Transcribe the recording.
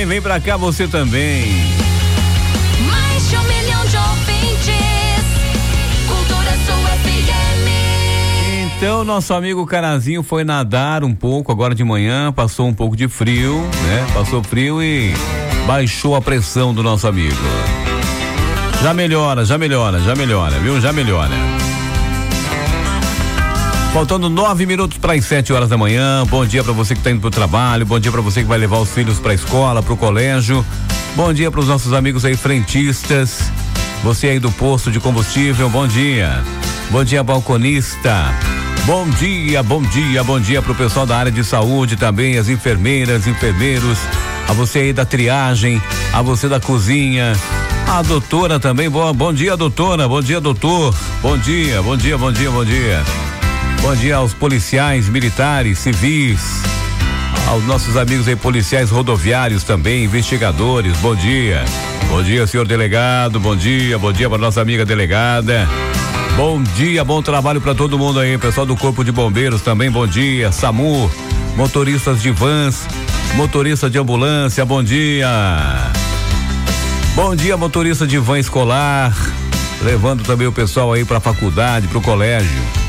vem pra cá você também. Mais de 1 milhão de ouvintes, Cultura Sul FM. Então, nosso amigo Carazinho foi nadar um pouco agora de manhã, passou um pouco de frio, né? Passou frio e baixou a pressão do nosso amigo. Já melhora, viu? Já melhora. Faltando 9 minutos para as 7 horas da manhã. Bom dia para você que está indo pro trabalho, bom dia para você que vai levar os filhos para a escola, pro colégio. Bom dia para os nossos amigos aí frentistas. Você aí do posto de combustível, bom dia. Bom dia, balconista. Bom dia pro pessoal da área de saúde também, as enfermeiras, enfermeiros, a você aí da triagem, a você da cozinha, a doutora também, bom dia, doutora, bom dia, doutor, bom dia. Bom dia aos policiais, militares, civis, aos nossos amigos aí policiais rodoviários também, investigadores, bom dia. Bom dia, senhor delegado, bom dia para nossa amiga delegada. Bom dia, bom trabalho para todo mundo aí, pessoal do Corpo de Bombeiros também, bom dia, SAMU, motoristas de vans, motorista de ambulância, bom dia. Bom dia, motorista de van escolar, levando também o pessoal aí pra faculdade, pro colégio.